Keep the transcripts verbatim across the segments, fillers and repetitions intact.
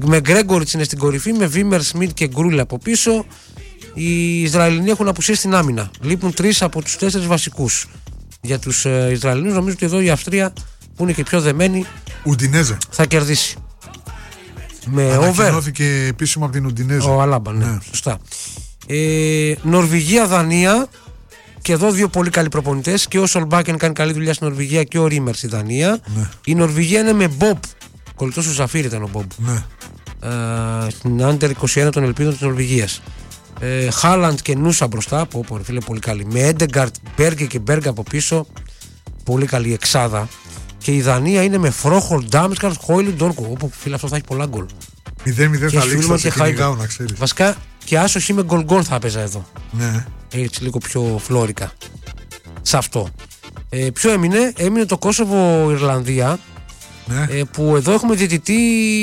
Με Γκρέγκοριτς είναι στην κορυφή, με Βίμερ, Σμιτ και Γκρούλ από πίσω. Οι Ισραηλινοί έχουν απουσίες στην άμυνα. Λείπουν τρεις από τους τέσσερις βασικούς. Για τους ε, Ισραηλινούς νομίζω ότι εδώ η Αυστρία που είναι και πιο δεμένη Ουντινέζε θα κερδίσει. Με over. Ανακοινώθηκε επίσημα από την Ουντινέζε. Ο Αλάμπα, ναι, ναι. Σωστά. Ε, Νορβηγία-Δανία. Και εδώ δύο πολύ καλοί προπονητές. Και ο Σολμπάκεν κάνει καλή δουλειά στην Νορβηγία και ο Ρίμερ στη Δανία. Ναι. Η Νορβηγία είναι με Μπομπ. Κολλητός του Ζαφίρ ήταν ο Μπομπ. Ναι. Ε, στην Άντερ είκοσι ένα των Ελπίδων της Νορβηγίας. Ε, Χάλαντ και Νούσα μπροστά. Που πω, φίλε, πολύ καλή. Με Έντεγκαρτ, Μπέργκε και Μπέργκ από πίσω. Πολύ καλή εξάδα. Και η Δανία είναι με Φρόχολ, Ντάμσκαρτ, Χόιλουντ, Ντόρκο. Όπου φίλε αυτό θα έχει πολλά γκολ. μηδέν μηδέν θα λήξει, θα σε κυνηγάω να ξέρεις. Βασικά και άσοχη με γκολ γκολ θα έπαιζα εδώ. Ναι. Έτσι λίγο πιο φλόρικα. Σε αυτό. Ε, ποιο έμεινε, έμεινε το Κόσοβο-Ιρλανδία. Ναι. Ε, που εδώ έχουμε διαιτητή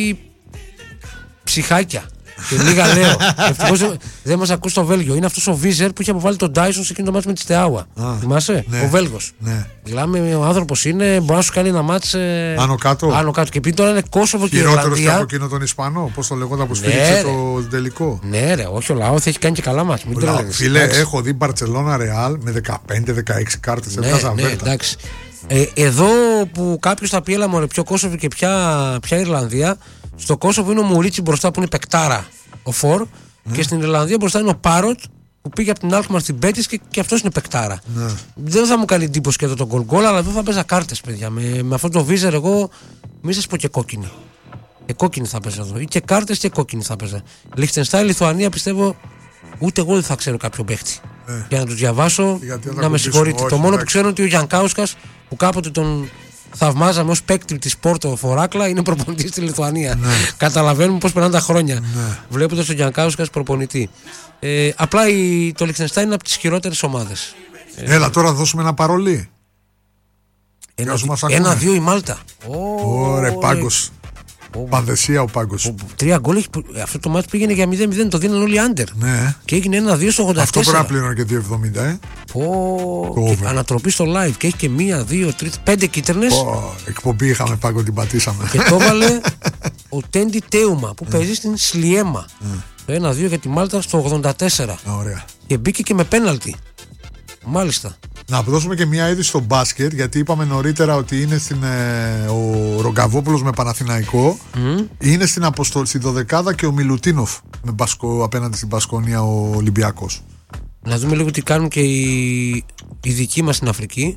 ψυχάκια. Και λίγα λέω. Ευτυχώς δεν μας ακούς στο Βέλγιο. Είναι αυτός ο Βίζερ που είχε αποβάλει τον Ντάισον σε εκείνο το μάτς με τη Στεάουα. Θυμάσαι, ναι. Ο Βέλγος. Ναι. Μιλάμε, ο άνθρωπος είναι, μπορεί να σου κάνει ένα μάτς ε, άνω κάτω. Άνω κάτω. Και επειδή τώρα είναι Κόσοβο και Ιρλανδία. Χειρότερος από εκείνο τον Ισπανό, πώς το λεγόταν που σφύριξε ναι, το τελικό. Ναι, ρε, όχι ο Λαό θα έχει κάνει και καλά μάτς. Μην το λες. Φίλε, έχω δει Μπαρτσελόνα Ρεάλ με δεκαπέντε δεκαέξι κάρτες. Ναι, ναι, εντάξει. Ε, εδώ που κάποιος θα πει έλα μωρέ πιο Κόσοβο και πια, πια Ιρλανδία, στο Κόσοβο είναι ο Μουρίτσι μπροστά που είναι παικτάρα ο Φορ, ναι. Και στην Ιρλανδία μπροστά είναι ο Πάροτ που πήγε από την Άλκμαρ στην Πέτης και, και αυτός είναι παικτάρα. Ναι. Δεν θα μου κάνει εντύπωση και εδώ τον γκολ γκολ, αλλά εδώ θα παίζα κάρτες, παιδιά. Με, με αυτό το Βίζερ εγώ μη σας πω και κόκκινη. Και κόκκινη θα παίζα εδώ. Ή και κάρτες και κόκκινη θα παίζα. Λιχτενστάιν, Λιθουανία πιστεύω ούτε εγώ δεν θα ξέρω κάποιο παίχτη. Ε. Για να τους διαβάσω, να με συγχωρείτε. Το μόνο εντάξει. Που ξέρω είναι ότι ο Γιανκάουσκας που κάποτε τον θαυμάζαμε ως παίκτη της Πόρτο Φοράκλα είναι προπονητής στη Λιθουανία. Ναι. Καταλαβαίνουμε πώς περνάνε τα χρόνια. Ναι. Βλέποντας τον Γιανκάουσκας προπονητή. Ε, απλά η, το Λιχτενστάιν είναι από τις χειρότερες ομάδες. Έλα ε, τώρα δώσουμε ένα παρολί. Ένα-δύο ένα, η Μάλτα. Ωραία, πάγκος. Πανδεσία ο πάγκος. Τρία γκολ. Αυτό το μάτι πήγαινε για μηδέν μηδέν. Το δίνανε όλοι άντερ. Ναι. Και έγινε ένα-δύο στο ογδόντα τέσσερα. Αυτό πρέπει να πληρώνει και δύο εβδομήντα, ε. Πω. Ανατροπή στο live. Και έχει και μία, δύο, τρεις, πέντε κίτρινες. Εκπομπή είχαμε πάγκο, την πατήσαμε. Και το έβαλε ο Τέντι Τέουμα που παίζει στην Σλιέμα. Το ένα-δύο για τη Μάλτα στο ογδόντα τέσσερα. Ωραία. Και μπήκε και με πέναλτι. Μάλιστα. Να δώσουμε και μια είδηση στο μπάσκετ, γιατί είπαμε νωρίτερα ότι είναι στην, ε, ο Ρογκαβόπουλος με Παναθηναϊκό. Mm. Είναι στην αποστολή, στη δωδεκάδα και ο Μιλουτίνοφ με Μπασκο, απέναντι στην Πασκονία ο Ολυμπιακός. Να δούμε λίγο τι κάνουν και οι, οι δικοί μας στην Αφρική.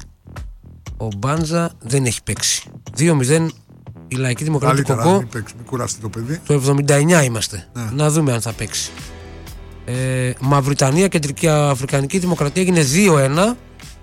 Ο Μπάντζα δεν έχει παίξει. δύο μηδέν η Λαϊκή Δημοκρατία Κοκό. Μην παίξει, μην κουράσει το παιδί. Το εβδομήντα εννιά είμαστε. Ναι. Να δούμε αν θα παίξει. Ε, Μαυριτανία, Κεντρική Αφρικανική Δημοκρατία έγινε δύο ένα.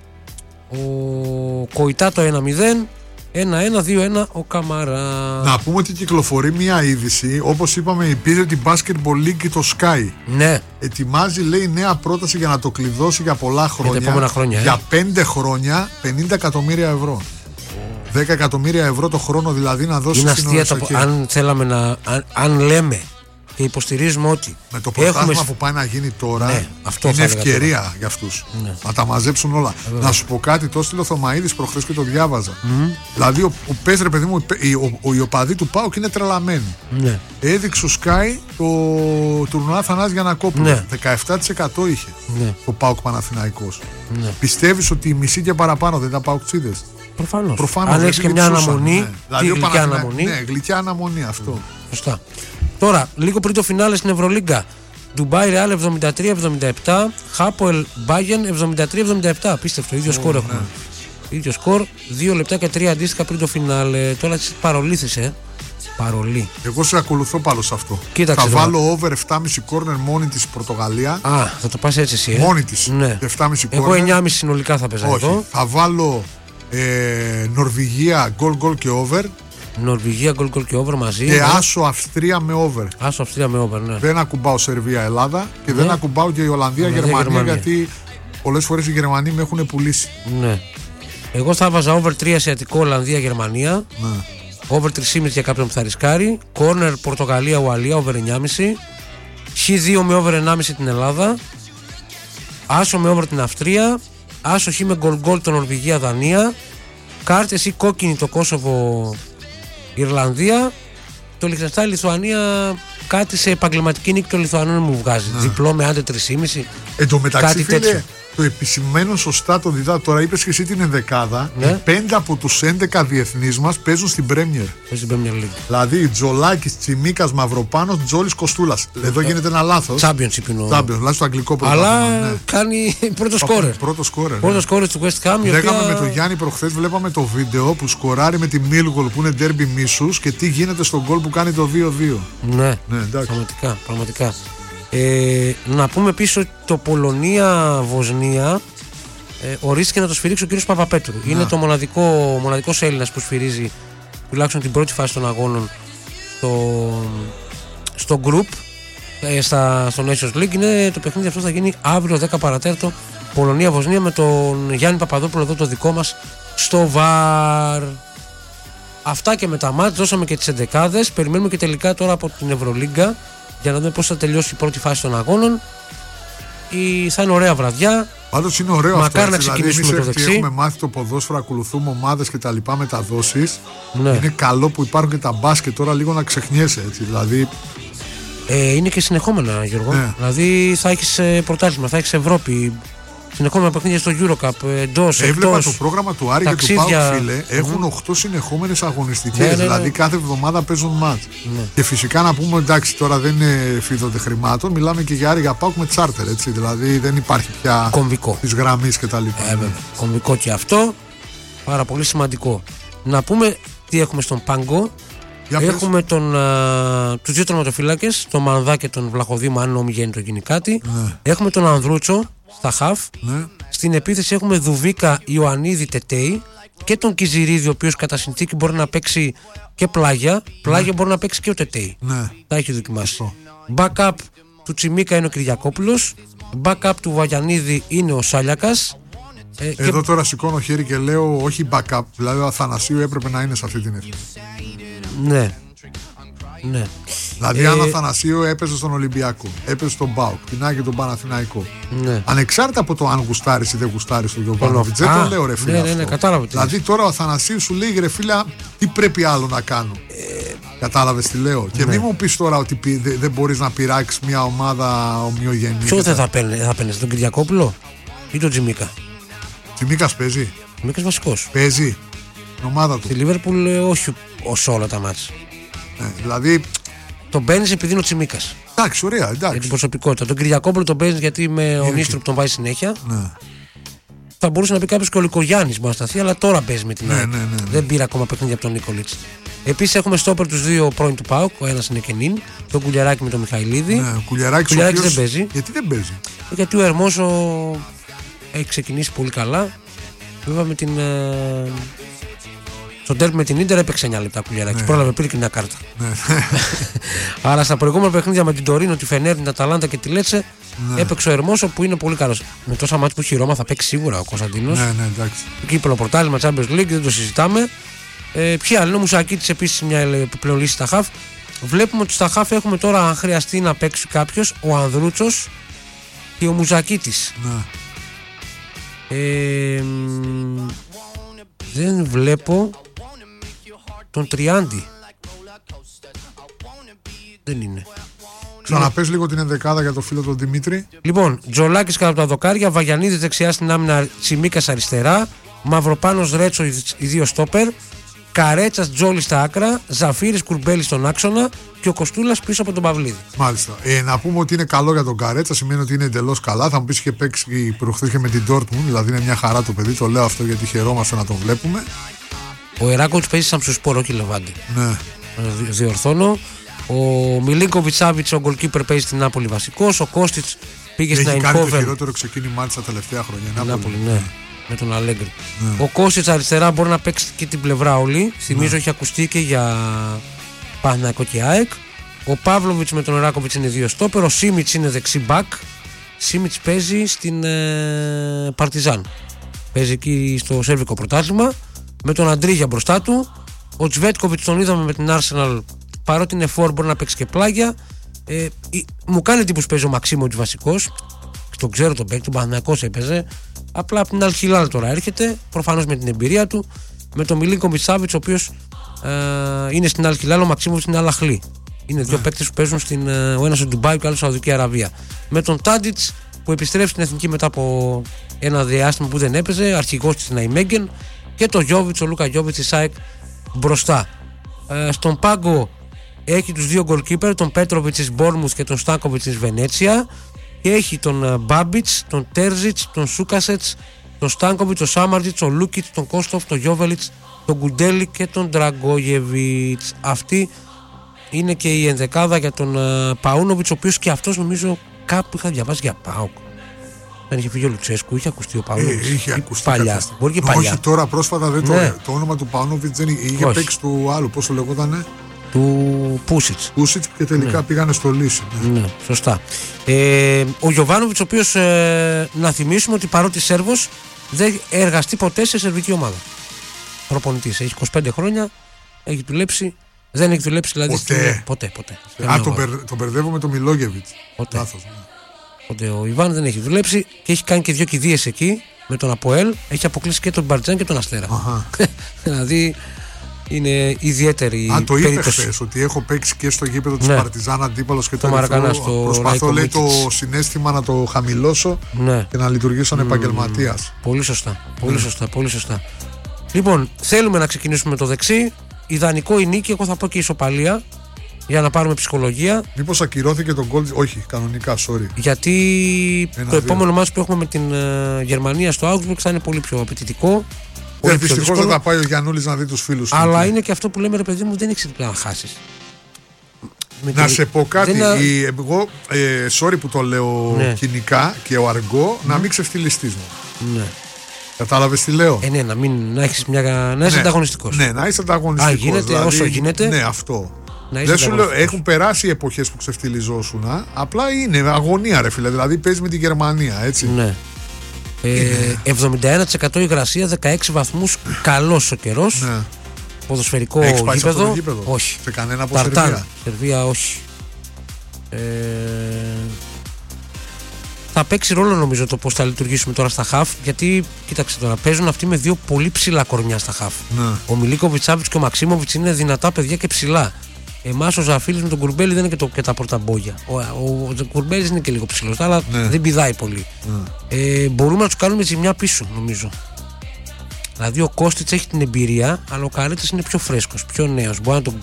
Ο Κοϊτά το ένα μηδέν. ένα ένα, δύο ένα ο Καμαρά. Να πούμε ότι κυκλοφορεί μια είδηση. Όπως είπαμε, υπήρχε την Basketball League και το Sky. Ναι. Ετοιμάζει, λέει, νέα πρόταση για να το κλειδώσει για πολλά χρόνια. Για τα επόμενα χρόνια. Για ε. πέντε χρόνια, πενήντα εκατομμύρια ευρώ. δέκα εκατομμύρια ευρώ το χρόνο δηλαδή να δώσει είναι στην αστεία το, αν θέλαμε να. Αν, αν λέμε και υποστηρίζουμε ότι. Με το πρωτάθλημα έχουμε... που πάει να γίνει τώρα, ναι, αυτό είναι ευκαιρία τώρα για αυτούς. Ναι. Να τα μαζέψουν όλα. Ε, να σου πω κάτι, το έστειλε ο Θωμαΐδης προχθές και το διάβαζα. Mm. Δηλαδή, ο, ο, πες, ρε παιδί μου, ο, οι οπαδοί του ΠΑΟΚ είναι τρελαμένοι. Ναι. Έδειξε ο Sky το τουρνουά Θανάση Γιαννακόπουλου. Ναι. δεκαεπτά τοις εκατό είχε ναι. το ΠΑΟΚ Παναθηναϊκός. Ναι. Πιστεύεις ότι η μισή και παραπάνω δεν ήταν ΠΑΟΚτσίδες? Προφανώς. Προφανώς. Αν έχει και μια αναμονή. Ναι. Δηλαδή, γλυκιά αναμονή. Ναι, γλυκιά αναμονή αυτό. Σωστά. Τώρα, λίγο πριν το φινάλε στην Ευρωλίγκα. Ντουμπάι Ρεάλ εβδομήντα τρία εβδομήντα επτά. Χάποελ Μπάγεν εβδομήντα τρία εβδομήντα επτά. Απίστευτο, ίδιο σκορ έχουμε. Ναι. Ίδιο σκορ, δύο λεπτά και τρία αντίστοιχα πριν το φινάλε. Τώρα τη παρολύθησε. Παρολί. Εγώ σε ακολουθώ πάνω σε αυτό. Κοίταξε, θα βάλω over επτά κόμμα πέντε κόρνερ μόνη τη Πορτογαλία. Α, θα το πας έτσι εσύ. Ε? Μόνη τη. Ναι. επτά κόμμα πέντε Εγώ κόρνερ. εννιά κόμμα πέντε συνολικά θα παίζα εδώ. Θα βάλω ε, Νορβηγία γκολ γκολ και over. Νορβηγία γκολ γκολ και over μαζί. Και ναι. Άσο Αυστρία με over. Άσο Αυστρία με over, ναι. Δεν ακουμπάω Σερβία Ελλάδα και ναι. δεν ακουμπάω και η Ολλανδία Ολλανδία Γερμανία, Γερμανία γιατί πολλές φορές οι Γερμανοί με έχουν πουλήσει. Ναι. Εγώ θα βάζα over τρία Ασιατικό Ολλανδία Γερμανία. Ναι. Over τρία κόμμα πέντε για κάποιον που θα ρισκάρει. Κόρνερ Πορτογαλία Ουαλία over εννιά κόμμα πέντε. χ δύο με over εννιά κόμμα πέντε την Ελλάδα. Άσο με over την Αυστρία. Άσο χ με γκολ γκολ το Νορβηγία Δανία. Κάρτες ή κόκκινη το Κόσοβο Ιρλανδία. το Λιχτενστάιν Λιθουανία κάτι σε επαγγελματική νίκη των Λιθουανών μου βγάζει. Ναι. Διπλό με άντε τρία κόμμα πέντε. Εν τω μεταξύ, φίλε, το επισημαίνω σωστά το διδά. Τώρα είπες και εσύ την ενδεκάδα. Ναι. Πέντε από τους έντεκα διεθνείς μας παίζουν στην Πρέμιερ. Παίζουν στην Premier League. Δηλαδή Τζολάκης, Τσιμίκας, Μαυροπάνος, Τζόλης, Κοστούλας. Εδώ γίνεται ένα λάθος. Championship είναι ο. Championship, δηλαδή στο αγγλικό πρωτάθλημα. Αλλά ναι. κάνει πρώτο σκόρερ. Πρώτο σκόρερ. Πρώτο σκόρερ του West Ham. Λέγαμε οποία... με τον Γιάννη προχθές, βλέπαμε το βίντεο που σκοράρει με τη Millwall που είναι ντέρμπι μίσους και τι γίνεται στον γκολ που κάνει το δύο δύο. Ναι, ναι πραγματικά. πραγματικά. Ε, να πούμε επίσης ότι το Πολωνία-Βοσνία ε, ορίστηκε να το σφυρίξει ο κύριος Παπαπέτρου. Να. Είναι το μοναδικό, μοναδικός Έλληνας που σφυρίζει τουλάχιστον την πρώτη φάση των αγώνων στο, στο group ε, στα, στο Nations League. Είναι, το παιχνίδι αυτό θα γίνει αύριο δέκα παρατέταρτο Πολωνία-Βοσνία με τον Γιάννη Παπαδόπουλο εδώ το δικό μας στο βαρ. Αυτά και με τα μάτς, δώσαμε και τις εντεκάδες. Περιμένουμε και τελικά τώρα από την Ευρωλίγκα για να δούμε πώς θα τελειώσει η πρώτη φάση των αγώνων. Η... Θα είναι ωραία βραδιά. Πάντως είναι ωραίο αυτό. Μακάρι να ξεκινήσουμε δηλαδή, το δεξί. Έχουμε μάθει το ποδόσφαιρο, ακολουθούμε ομάδες και τα λοιπά μεταδόσεις. Ναι. Είναι καλό που υπάρχουν και τα μπάσκετ τώρα λίγο να ξεχνιέσαι έτσι. Δηλαδή... Ε, είναι και συνεχόμενα, Γιώργο. Ναι. Δηλαδή θα έχεις πρωτάθλημα, θα έχεις Ευρώπη. Συνεχόμενα παιχνίδια στο EuroCup εντός. Έβλεπα εκτός, το πρόγραμμα του Άρη ταξίδια... και του ΠΑΟΚ, φίλε. Έχουν οκτώ συνεχόμενες αγωνιστικές. Ναι, ναι, ναι. Δηλαδή κάθε εβδομάδα παίζουν μάτς. Ναι. Και φυσικά να πούμε εντάξει, τώρα δεν είναι φίδονται χρημάτων. Μιλάμε και για Άρη για ΠΑΟΚ με τσάρτερ. Έτσι. Δηλαδή δεν υπάρχει πια κομβικό της γραμμής κτλ. Ε, ναι. Κομβικό και αυτό. Πάρα πολύ σημαντικό. Να πούμε τι έχουμε στον Πάγκο. Για έχουμε τον, α, τους δύο τερματοφύλακες, τον Μανδά και τον Βλαχοδήμα, αν ομιγέννητο γίνει κάτι. Ναι. Έχουμε τον Ανδρούτσο στα χαφ. Ναι. Στην επίθεση έχουμε Δουβίκα, Ιωαννίδη, Τετέι και τον Κιζιρίδη, ο οποίος κατά συνθήκη μπορεί να παίξει και πλάγια. Πλάγια ναι. μπορεί να παίξει και ο Τετέι. Ναι. Τα έχει δοκιμάσει. Backup του Τσιμίκα είναι ο Κυριακόπουλος. Backup του Βαγιανίδη είναι ο Σάλιακας. Ε, Εδώ και... τώρα σηκώνω χέρι και λέω όχι backup. Δηλαδή ο Αθανασίου έπρεπε να είναι σε αυτή την ευθύνη. Ναι. Ναι. Δηλαδή, ε, αν ο Αθανασίου έπαιζε στον Ολυμπιακό, έπαιζε στον ΠΑΟΚ, την Άκη τον Παναθηναϊκό. Ναι. Ανεξάρτητα από το αν γουστάρει ή δεν γουστάρει τον Γιωβάνοβιτ, δεν το λέω ρε φίλε. Ναι, ναι, ναι, κατάλαβε. Δηλαδή, τώρα ο Αθανασίου σου λέει ρε φίλε, τι πρέπει άλλο να κάνω. Ε, Κατάλαβε τι λέω. Ναι. Και μην μου πει τώρα ότι δεν δε μπορεί να πειράξει μια ομάδα ομοιογενή. Ποιο δεν θα παίρνει, θα παίρνει, τον Κυριακόπουλο ή τον Τζιμίκα. Τζιμίκα παίζει. Τζιμίκα βασικό. Παίζει. Την ομάδα του. Στη Λίβερπουλ όχι ω όλα τα μάτια. Ναι, δηλαδή. Τον παίρνει επειδή είναι ο Τσιμίκα. Εντάξει, ωραία, εντάξει. Για την προσωπικότητα. Τον Κυριακόπουλο τον παίρνει γιατί με ο Νίστρο που τον βάζει συνέχεια. Ναι. Θα μπορούσε να πει κάποιο και ο Λικογιάννη μπορεί να σταθεί, αλλά τώρα παίζει με την ναι, ναι, ναι, ναι. Δεν πήρε ακόμα παιχνίδια από τον Νίκολιτ. Επίσης έχουμε στόπερ τους δύο πρώην του ΠΑΟΚ. Ο ένας είναι Κενίν, τον Κουλιαράκη με τον Μιχαηλίδη. Ναι, ο Κουλιαράκης οποίος... δεν παίζει. Γιατί δεν παίζει? Γιατί ο Ερμόσο έχει ξεκινήσει πολύ καλά. Βέβαια με την. Ε... στον τέρπι με την Ίντερ έπαιξε εννιά λεπτά Κουλιαράκη. Ναι. Πρόλαβε, πήρε και μια κάρτα. Ναι. Αλλά στα προηγούμενα παιχνίδια με την Τωρίνο, τη Φενέρ, την Αταλάντα και τη Λέτσε ναι. έπαιξε ο Ερμόσο που είναι πολύ καλός. Με τόσα μάτια που έχει η Ρώμα θα παίξει σίγουρα ο Κωνσταντίνος. Ναι, ναι, εντάξει. Κύπελλο πρωτάθλημα Champions League, δεν το συζητάμε. Ε, ποιοι άλλοι, ο Μουσακίτης επίσης μια επιπλέον λύση στα χαφ. Βλέπουμε ότι στα χαφ έχουμε τώρα, αν χρειαστεί να παίξει κάποιος, ο Ανδρούτσος και ο Μουζακίτης. Ναι. Ε, δεν βλέπω τον Τριάντη. Δεν είναι. Ξαναπες λίγο την ενδεκάδα για το φίλο τον Δημήτρη. Λοιπόν, Τζολάκης κάτω από τα δοκάρια, Βαγιανίδης δεξιά στην άμυνα, Τσιμίκας αριστερά, Μαυροπάνος Ρέτσο οι δύο στόπερ, Καρέτσας Τζόλι στα άκρα, Ζαφύρης Κουρμπέλη στον άξονα και ο Κοστούλας πίσω από τον Παυλίδη. Μάλιστα. Ε, να πούμε ότι είναι καλό για τον Καρέτσα, σημαίνει ότι είναι εντελώς καλά. Θα μου πεις είχε παίξει προχθές και με την Dortmund, δηλαδή είναι μια χαρά το παιδί. Το λέω αυτό γιατί χαιρόμαστε να τον βλέπουμε. Ο Εράκοβιτς παίζει σαν ψουσπόρο και Λεβάντη. Ναι. Διορθώνω. Ο Μιλίνκοβιτς Σάβιτς, ο γκολκίπερ, παίζει στην Νάπολη βασικός. Ο Κώστιτς πήγε στην Αϊνχόβεν. Έχει κάνει το χειρότερο ξεκίνημά της τα τελευταία χρόνια. Νάπολη, Νάπολη, ναι. Με τον Αλέγκρι. Ναι. Ο Κώστιτς αριστερά μπορεί να παίξει και την πλευρά όλη. Θυμίζω ναι. έχει ακουστεί και για Παναθηναϊκό και ΑΕΚ. Ο Παύλοβιτς με τον Εράκοβιτς είναι δύο στόπερ. Ο Σίμιτς είναι δεξί μπακ. Σίμιτς παίζει στην ε, Παρτιζάν. Παίζει εκεί στο Σέρβικο πρωτάθλημα. Με τον Αντρίγια μπροστά του. Ο Τσβέτκοβιτς τον είδαμε με την Arsenal. Παρότι είναι φόρ, μπορεί να παίξει και πλάγια. Ε, μου κάνει εντύπωση που παίζει ο Μαξίμοβιτς βασικός. Τον ξέρω τον παίκτη, τον Παναθηναϊκός έπαιζε. Απλά από την Αλχιλάλ τώρα έρχεται. Προφανώς με την εμπειρία του. Με τον Μιλίνκοβιτς Σάβιτς, ο οποίος Ε, είναι στην Αλ-Χιλάλ, ο Μαξίμοβιτς στην Αλ-Αχλή. Είναι δύο ναι. παίκτες που παίζουν στην, ο ένας στο Ντουμπάι και ο άλλος στη Σαουδική Αραβία. Με τον Τάντιτς που επιστρέφει στην εθνική μετά από ένα διάστημα που δεν έπαιζε, αρχηγός της Ναϊμέγγεν, και τον Γιόβιτς, ο Λούκα Γιόβιτς της ΣΑΕΚ μπροστά. Ε, στον πάγκο έχει τους δύο goalkeeper, τον Πέτροβιτς της Μπόρμουθ και τον Στάνκοβιτς της Βενέτσια, και έχει τον Μπάμπιτς, τον Τέρζιτς, τον Σούκασετς, τον Στάνκοβιτς, τον Σάμαρτζιτς, τον Λούκιτς, τον Κόστοφ, τον Γιόβελιτς, τον Κουντέλη και τον Ντραγκόγεβιτς. Αυτή είναι και η ενδεκάδα για τον uh, Παούνοβιτς, ο οποίος και αυτός νομίζω κάπου είχα διαβάσει για ΠΑΟΚ. Δεν είχε φύγει ο Λουτσέσκου, είχε ακουστεί ο Παούνοβιτς. Ε, είχε ακουστεί παλιά. Μπορεί και παλιά. Όχι, τώρα πρόσφατα δεν ναι. το, το όνομα του Παούνοβιτς δεν είχε, είχε παίξει του άλλου, πώς το λεγότανε. Του Πούσιτς. Πούσιτς και τελικά ναι. πήγανε στο Λύση. Ναι, ναι σωστά. Ε, ο Γιοβάνοβιτς, ο οποίος ε, να θυμίσουμε ότι παρότι Σέρβος δεν εργαστεί ποτέ σε σερβική ομάδα. Προπονητής. Έχει είκοσι πέντε χρόνια, έχει δουλέψει. Δεν έχει δουλέψει δηλαδή. Ποτέ. Στην... ποτέ, ποτέ. Α, τον, περ, τον μπερδεύω με τον Μιλόγεβιτς. Ποτέ. Λάθος, ναι. Ποτέ. Ο Ιβάν δεν έχει δουλέψει και έχει κάνει και δύο κηδείες εκεί με τον Αποέλ. Έχει αποκλείσει και τον Μπαρτζάν και τον Αστέρα. Δηλαδή είναι ιδιαίτερη. Αν το είπε χθες ότι έχω παίξει και στο γήπεδο της ναι. Παρτιζάν αντίπαλος και το Μαρακανά στο προσπαθώ λέει το συναίσθημα να το χαμηλώσω ναι. και να λειτουργήσω σαν mm. επαγγελματίας. Πολύ σωστά. Πολύ mm. σωστά. Πολύ σωστά. Λοιπόν, θέλουμε να ξεκινήσουμε με το δεξί. Ιδανικό η νίκη, εγώ θα πω και ισοπαλία για να πάρουμε ψυχολογία. Μήπως ακυρώθηκε τον γκολ? Όχι, κανονικά, sorry. Γιατί Ένα, το δύο. επόμενο μάτς που έχουμε με την uh, Γερμανία στο Augsburg θα είναι πολύ πιο απαιτητικό. Ε, δυστυχώς δεν θα πάει ο Γιαννούλης να δει τους φίλους του. Αλλά είναι και αυτό που λέμε, ρε παιδί μου, δεν έχεις να χάσεις. Να τη... σε πω κάτι. Δεν... Η... Εγώ, ε, sorry που το λέω ναι. κοινικά και ο αργό, mm. να μην ξεφτυλιστείς μου. Ναι. Κατάλαβες τι λέω? Ε, ναι, να, μην, να, έχεις μια, να είσαι ναι, ανταγωνιστικός. Ναι, να είσαι ανταγωνιστικός. Α, γίνεται, δηλαδή, όσο γίνεται. Ναι, αυτό. Δεν σου λέω, έχουν περάσει οι εποχές που ξεφτυλιζόσουν. Απλά είναι αγωνία, ρε φίλε. Δηλαδή παίζει με τη Γερμανία, έτσι. Ναι. Ε, εβδομήντα ένα τοις εκατό υγρασία, δεκαέξι βαθμούς, καλός ο καιρός. Ναι. Ποδοσφαιρικό γήπεδο. γήπεδο. Όχι. Σε κανένα από Ταρτάν. Σερβία. Σερβία, όχι. Ε, θα παίξει ρόλο νομίζω το πώς θα λειτουργήσουμε τώρα στα χαφ. Γιατί, κοίταξε τώρα, παίζουν αυτοί με δύο πολύ ψηλά κορμιά στα χαφ. Ναι. Ο Μιλίκοβιτς Σάβιτς και ο Μαξίμοβιτς είναι δυνατά παιδιά και ψηλά. Εμάς ο Ζαφίλης με τον Κουρμπέλη δεν είναι και, το, και τα πορταμπόγια. Ο, ο, ο Κουρμπέλης είναι και λίγο ψηλός, αλλά ναι. δεν πηδάει πολύ. Ναι. Ε, μπορούμε να τους κάνουμε ζημιά πίσω, νομίζω. Δηλαδή ο Κώστιτς έχει την εμπειρία, αλλά ο Καρέτας είναι πιο φρέσκος, πιο νέος. Μπορεί να το.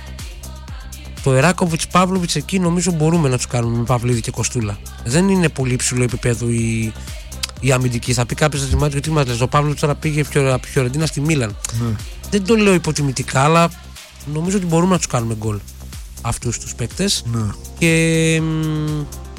Το Εράκοβιτς Παύλοβιτς εκεί νομίζω μπορούμε να τους κάνουμε με Παυλίδη και Κοστούλα. Δεν είναι πολύ υψηλό επίπεδο η, η αμυντική. Θα πει κάποιος ότι γιατί μας λες, ο Παύλοβιτς τώρα πήγε από τη Φιωρεντίνα στη Μίλαν. Ναι. Δεν το λέω υποτιμητικά, αλλά νομίζω ότι μπορούμε να τους κάνουμε γκολ αυτούς τους παίκτες. Ναι. Και μ,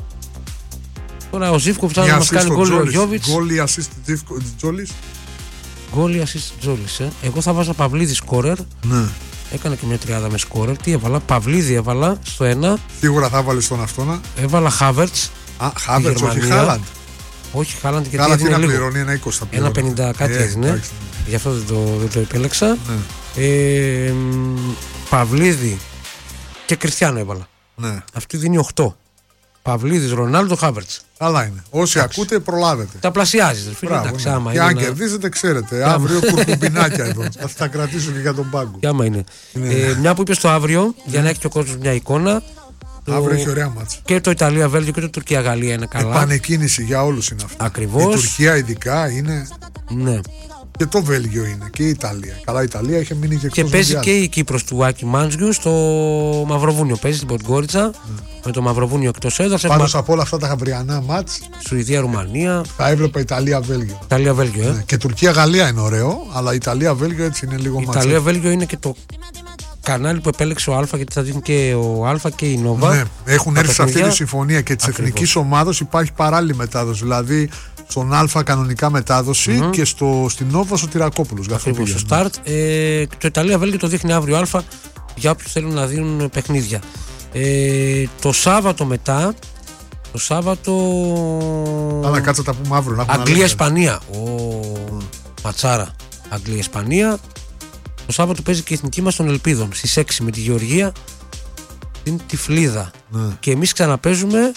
τώρα ο Ζίβκοβιτς αν μας κάνει γκολ ο Γιόβιτς. Γκολ ή assist Τζόλης. Γκολ ή assist Τζόλης. Ε. Εγώ θα βάζα Παυλίδη σκόρερ. Ναι. Έκανα και μια τριάδα με σκόρερ. Τι έβαλα? Παυλίδη έβαλα στο ένα. Σίγουρα θα βάλει τον αυτόνα. Έβαλα Χάβερτς. Α, Χάβερτς, όχι Χάλαντ. Όχι Χάλαντ γιατί Χάλαντ είναι πληρώνει ένα είκοσι. Ένα πενήντα κάτι ε, έδινε. Ναι. Γι' αυτό δεν το, δεν το επέλεξα. Ναι. Ε, Παυλίδη και Κριστιάνο έβαλα. Ναι. Αυτή δίνει οκτώ. Παυλίδης, Ρονάλντο, Χάβερτς. Καλά είναι. Όσοι εντάξει. ακούτε, προλάβετε. Τα πλασιάζεις. Και αν να... κερδίζετε, ξέρετε. Αύριο κουρκουμπινάκια εδώ. Θα τα κρατήσω και για τον πάγκο. Και άμα είναι. είναι. Ε, μια που είπε το αύριο, για να έχει και ο κόσμος μια εικόνα. Αύριο το... έχει ωραία μάτσα. Και το Ιταλία-Βέλγιο και το Τουρκία-Γαλλία είναι καλά. Επανεκκίνηση για όλους είναι αυτό. Ακριβώς. Η Τουρκία ειδικά είναι. Ναι. Και το Βέλγιο είναι και η Ιταλία. Καλά, η Ιταλία είχε μείνει και εκτός. Και παίζει και η Κύπρος του Άκη Μάντζιου στο Μαυροβούνιο. Παίζει στην Πορτγκόριτσα mm. με το Μαυροβούνιο εκτός έδρας. Πάντως από όλα αυτά τα γαμπριανά μάτς, Σουηδία-Ρουμανία. Θα έβλεπα Ιταλία-Βέλγιο. Ιταλία-Βέλγιο, ε. Ναι. Και Τουρκία-Γαλλία είναι ωραίο, αλλά Ιταλία-Βέλγιο έτσι είναι λίγο μάτς. Ιταλία-Βέλγιο είναι και το κανάλι που επέλεξε ο Α, γιατί θα δίνει και ο Α και η Νόβα. Ναι, έχουν έρθει σε αυτή τη συμφωνία και τη εθνική ομάδα υπάρχει παράλληλη μετάδοση. Δηλαδή στον Α κανονικά μετάδοση mm-hmm. και στο, στην Νόβα ο Τυρακόπουλος. Ακριβώς, στο Start. Ε, το Ιταλία-Βέλγιο το δείχνει αύριο Α για όποιους θέλουν να δίνουν παιχνίδια. Ε, το Σάββατο μετά. Το Σάββατο. Αλλά κάτσε τα πούμε αύριο. Αγγλία-Ισπανία. Ω, ματσάρα. Αγγλία-Ισπανία. Το Σάββατο παίζει και η εθνική μας των Ελπίδων στις έξι με τη Γεωργία την Τυφλίδα. Ναι. Και εμείς ξαναπαίζουμε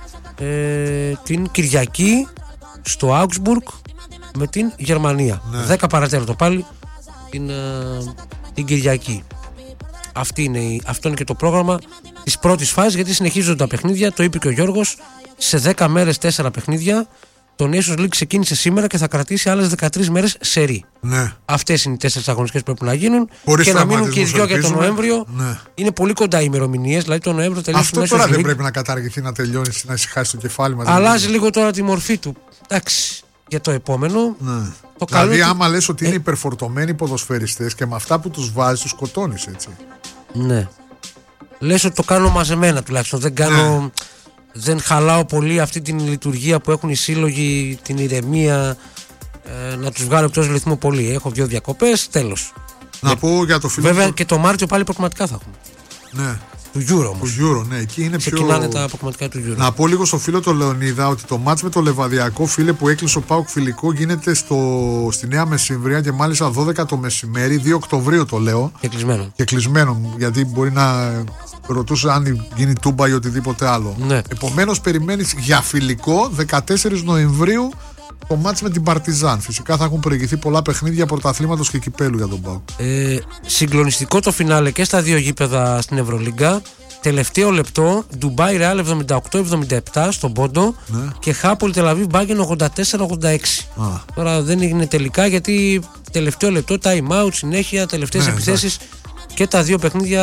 ε, την Κυριακή στο Augsburg με την Γερμανία. Ναι. δέκα παρατέταρτο πάλι την, ε, την Κυριακή. Αυτή είναι, αυτό είναι και το πρόγραμμα της πρώτης φάσης, γιατί συνεχίζονται τα παιχνίδια. Το είπε και ο Γιώργος, σε δέκα μέρες τέσσερα παιχνίδια. Το Nations League ξεκίνησε σήμερα και θα κρατήσει άλλες δεκατρείς μέρες σερί. Ναι. Αυτές είναι οι τέσσερις αγωνιστικές που πρέπει να γίνουν. Χωρίς και να μείνουν και οι δυο για τον Νοέμβριο. Ναι. Είναι πολύ κοντά οι ημερομηνίες. Δηλαδή το Νοέμβριο τελειώσει το Nations League. Αυτό τώρα δεν πρέπει να καταργηθεί, να τελειώνει, να ησυχάσει το κεφάλι μας. Αλλάζει δηλαδή. λίγο τώρα τη μορφή του. Εντάξει. Για το επόμενο. Ναι. Το δηλαδή, καλό άμα λες ότι ε... είναι υπερφορτωμένοι ποδοσφαιριστές και με αυτά που τους βάζεις, τους σκοτώνεις έτσι. Ναι. Λες ότι το κάνω μαζεμένα τουλάχιστον. Δεν κάνω. Ναι. Δεν χαλάω πολύ αυτή την λειτουργία που έχουν οι σύλλογοι, την ηρεμία, ε, να τους βγάλω εκτός ρυθμού πολύ. Έχω δύο διακοπές, τέλος. Να για... πω για το φίλο. Βέβαια του... και το Μάρτιο πάλι προκριματικά θα έχουμε. Ναι. Του Euro όμως. Του Euro, ναι, εκεί είναι ξεκινάνε πιο... τα προκριματικά του Euro. Να πω λίγο στο φίλο του Λεωνίδα ότι το μάτς με το Λεβαδιακό, φίλε, που έκλεισε ο ΠΑΟΚ φιλικό, γίνεται στο... στη Νέα Μεσημβρία και μάλιστα δώδεκα το μεσημέρι, δύο Οκτωβρίου το λέω. Και κλεισμένο. Και κλεισμένο, γιατί μπορεί να ρωτούσε αν γίνει τούμπα ή οτιδήποτε άλλο. Ναι. Επομένως περιμένεις για φιλικό δεκατέσσερις Νοεμβρίου το μάτς με την Παρτιζάν. Φυσικά θα έχουν προηγηθεί πολλά παιχνίδια πρωταθλήματος και κυπέλου για τον ΠΑΟΚ. Ε, συγκλονιστικό το φινάλε και στα δύο γήπεδα στην Ευρωλίγκα. Τελευταίο λεπτό, Ντουμπάι Ρεάλ εβδομήντα οκτώ εβδομήντα επτά στον πόντο, ναι. Και Χάπολ Τελαβίβ Μπάγκεν ογδόντα τέσσερα ογδόντα έξι. Α. Τώρα δεν έγινε τελικά γιατί τελευταίο λεπτό, time out, συνέχεια, τελευταίες ναι, επιθέσεις και τα δύο παιχνίδια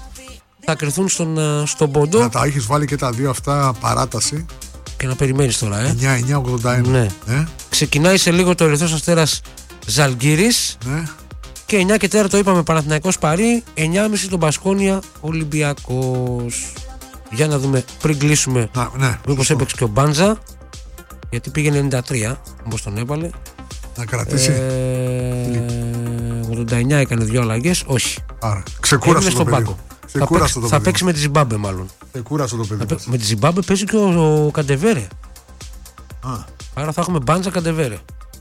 θα κρυθούν στον, στον πόντο. Να τα έχεις βάλει και τα δύο αυτά παράταση. Και να περιμένεις τώρα, ε. εννιά εννιά ογδόντα ένα. Ναι. Ε? Ξεκινάει σε λίγο το Ερυθρός Αστέρας Ζαλγκίρις. Ναι. Και εννιά και τέσσερα το είπαμε Παναθηναϊκός Παρί, εννιά και μισή τον Μπασκόνια Ολυμπιακός. Για να δούμε πριν κλείσουμε ναι, μήπως έπαιξε και ο Μπάντζα, γιατί πήγε ενενήντα τρία όπως τον έβαλε. Να κρατήσει. Ε, ογδόντα εννιά έκανε δύο αλλαγές, όχι. Άρα, ξεκούρασε το παιδί. Θα, παίξει, το θα παιδί. παίξει με τη Ζιμπάμπε μάλλον. Ξεκούρασε το παιδί. Με τη Ζιμπάμπε παίζει και ο, ο Καντεβέρε. Α. Άρα θα έχουμε Μπάντζα Καντεβέρε.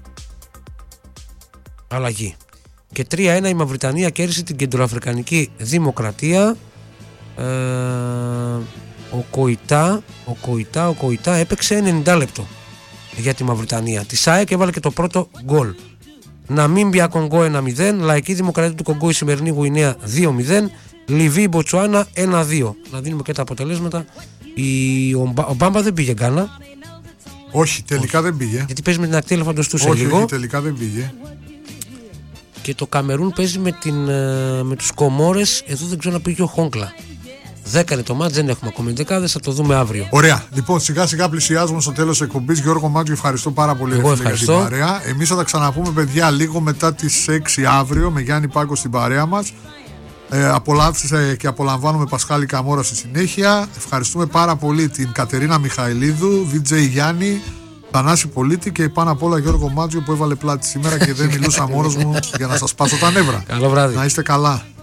Αλλαγή. Και τρία ένα η Μαυριτανία κέρδισε την Κεντροαφρικανική Δημοκρατία. Ε, ο Κοϊτά, ο Κοϊτά, ο Κοϊτά έπαιξε ενενήντα λεπτό για τη Μαυριτανία. Τη ΣΑΕΚ έβαλε και το πρώτο γκολ. Ναμίμπια Κονγκό ένα μηδέν, Λαϊκή Δημοκρατία του Κονγκό η σημερινή Γουινέα δύο μηδέν, Λιβύη Μποτσουάνα ένα δύο. Να δίνουμε και τα αποτελέσματα. Η, ο, ο Μπάμπα δεν πήγε Γκάνα. Όχι, τελικά όχι. δεν πήγε. Γιατί παίζει με την ακτή ελεφαντοστού σε όχι, λίγο. Όχι, τελικά δεν πήγε. Και το Καμερούν παίζει με, την, με τους Κομόρες. Εδώ δεν ξέρω να πήγε ο Χόγκλα. δέκα είναι το μάτς, δεν έχουμε ακόμα δεκάδες, θα το δούμε αύριο. Ωραία. Λοιπόν, σιγά σιγά πλησιάζουμε στο τέλος της εκπομπής. Γιώργο Μάτζιο, ευχαριστώ πάρα πολύ. Εγώ ευχαριστώ. Για την παρέα. Εμείς θα τα ξαναπούμε, παιδιά, λίγο μετά τις έξι αύριο με Γιάννη Πάκο στην παρέα μας. Ε, απολαύσε και απολαμβάνουμε Πασχάλη Καμόρα στη συνέχεια. Ευχαριστούμε πάρα πολύ την Κατερίνα Μιχαηλίδου, βι τζέι Γιάννη, Θανάση Πολίτη και πάνω απ' όλα Γιώργο Μάτζιο που έβαλε πλάτη σήμερα και δεν μιλούσα μόνος μου για να σας πάσω τα νεύρα. Καλό βράδυ. Να είστε καλά.